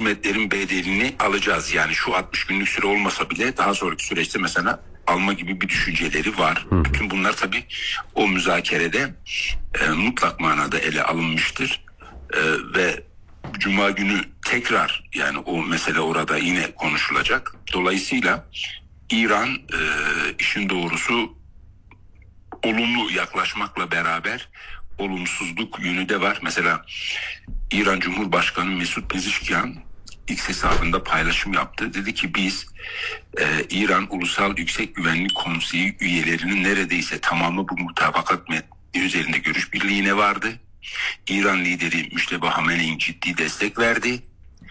hizmetlerin bedelini alacağız. Yani şu 60 günlük süre olmasa bile daha sonraki süreçte mesela alma gibi bir düşünceleri var. Bütün bunlar tabii o müzakerede mutlak manada ele alınmıştır. Ve Cuma günü tekrar yani o mesele orada yine konuşulacak. Dolayısıyla İran işin doğrusu olumlu yaklaşmakla beraber olumsuzluk yönü de var. Mesela İran Cumhurbaşkanı Mesut Pezeshkian X hesabında paylaşım yaptı. Dedi ki biz İran Ulusal Yüksek Güvenlik Konseyi üyelerinin neredeyse tamamı bu mutabakat metni üzerinde görüş birliğine vardı. İran lideri Müşteba Hamene'nin ciddi destek verdi.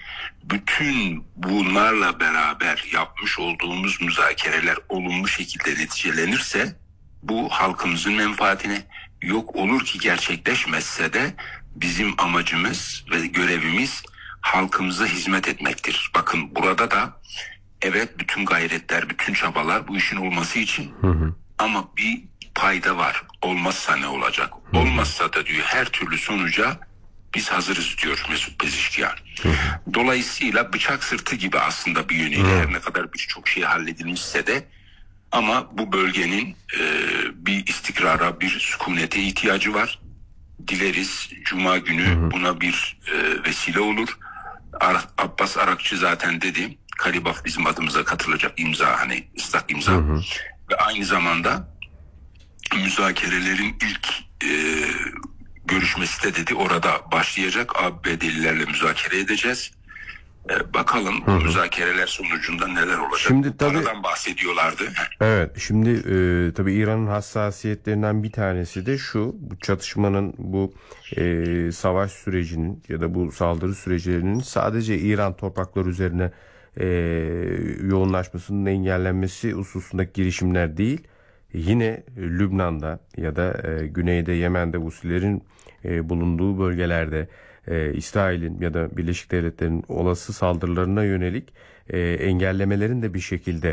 Bütün bunlarla beraber yapmış olduğumuz müzakereler olumlu şekilde neticelenirse bu halkımızın menfaatine, yok olur ki gerçekleşmezse de bizim amacımız ve görevimiz halkımıza hizmet etmektir. Bakın burada da evet bütün gayretler, bütün çabalar bu işin olması için ama bir payda var. Olmazsa ne olacak? Olmazsa da diyor her türlü sonuca biz hazırız diyor Mesut Pezeshkian. Dolayısıyla bıçak sırtı gibi aslında bir yönüyle her ne kadar birçok şey halledilmişse de ama bu bölgenin bir istikrara, bir sükunete ihtiyacı var. Dileriz Cuma günü buna bir vesile olur. Abbas Arakçı zaten dedi. Karibaf bizim adımıza katılacak imza, hani ıslak imza. Ve aynı zamanda müzakerelerin ilk görüşmesi de dedi orada başlayacak. ABD'lilerle müzakere edeceğiz. Bakalım bu müzakereler sonucunda neler olacak. Şimdi paradan bahsediyorlardı. Evet, şimdi tabii İran'ın hassasiyetlerinden bir tanesi de şu: bu çatışmanın, bu savaş sürecinin ya da bu saldırı süreçlerinin sadece İran toprakları üzerine yoğunlaşmasının engellenmesi hususundaki girişimler değil, yine Lübnan'da ya da güneyde Yemen'de Husilerin bulunduğu bölgelerde İsrail'in ya da Birleşik Devletler'in olası saldırılarına yönelik engellemelerin de bir şekilde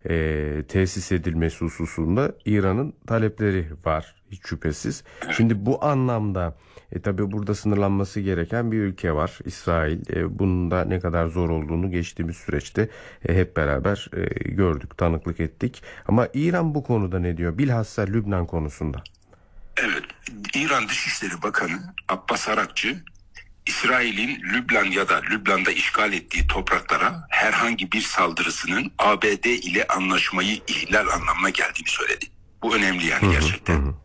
tesis edilmesi hususunda İran'ın talepleri var hiç şüphesiz. Şimdi bu anlamda tabii burada sınırlanması gereken bir ülke var, İsrail. Bunun da ne kadar zor olduğunu geçtiğimiz süreçte hep beraber gördük, tanıklık ettik. Ama İran bu konuda ne diyor? Bilhassa Lübnan konusunda. Evet, İran Dışişleri Bakanı Abbas Arakçı, İsrail'in Lübnan ya da Lübnan'da işgal ettiği topraklara herhangi bir saldırısının ABD ile anlaşmayı ihlal anlamına geldiğini söyledi. Bu önemli yani gerçekten.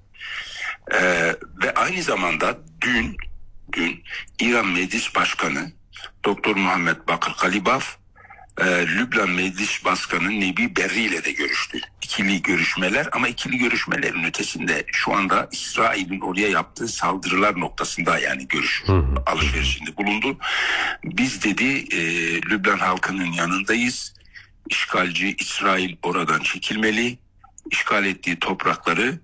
Ve aynı zamanda dün İran Meclis Başkanı Doktor Muhammed Bakır Kalibaf Lübnan Meclis Başkanı Nebi Berri ile de görüştü. İkili görüşmeler, ama ikili görüşmelerin ötesinde şu anda İsrail'in oraya yaptığı saldırılar noktasında yani görüş alışverişinde bulundu. Biz dedi Lübnan halkının yanındayız. İşgalci İsrail oradan çekilmeli. İşgal ettiği toprakları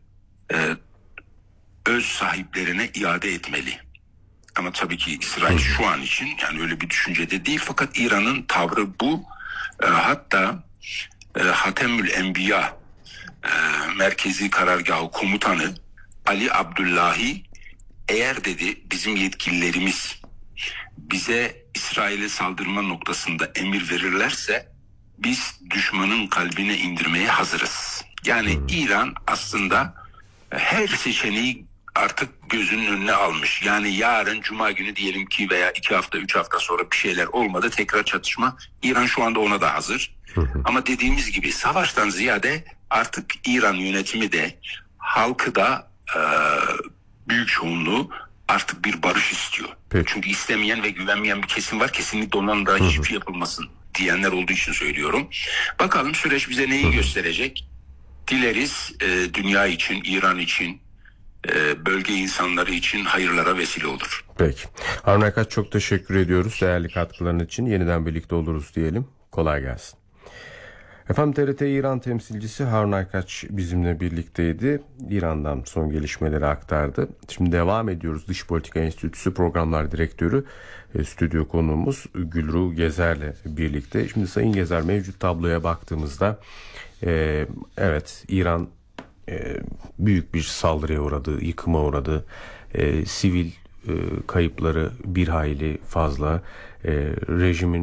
öz sahiplerine iade etmeli. Ama tabii ki İsrail şu an için yani öyle bir düşüncede değil, fakat İran'ın tavrı bu. Hatta Hatemül Enbiya Merkezi Karargahı Komutanı Ali Abdullahi, eğer dedi bizim yetkililerimiz bize İsrail'e saldırma noktasında emir verirlerse biz düşmanın kalbine indirmeye hazırız. Yani İran aslında her seçeneği artık gözünün önüne almış. Yani yarın Cuma günü diyelim ki veya 2 hafta 3 hafta sonra bir şeyler olmadı, tekrar çatışma. İran şu anda ona da hazır. Ama dediğimiz gibi savaştan ziyade artık İran yönetimi de halkı da büyük çoğunluğu artık bir barış istiyor. Peki. Çünkü istemeyen ve güvenmeyen bir kesim var. Kesinlikle ondan da hiçbir şey yapılmasın diyenler olduğu için söylüyorum. Bakalım süreç bize neyi gösterecek? Dileriz dünya için, İran için, bölge insanları için hayırlara vesile olur. Peki. Harun Aykaç, çok teşekkür ediyoruz değerli katkıların için. Yeniden birlikte oluruz diyelim. Kolay gelsin. Efendim, TRT İran temsilcisi Harun Aykaç bizimle birlikteydi. İran'dan son gelişmeleri aktardı. Şimdi devam ediyoruz. Dış Politika Enstitüsü Programlar Direktörü, stüdyo konuğumuz Gülru Gezer'le birlikte. Şimdi Sayın Gezer, mevcut tabloya baktığımızda evet, İran büyük bir saldırıya uğradı, yıkıma uğradı. Sivil kayıpları bir hayli fazla. Rejimin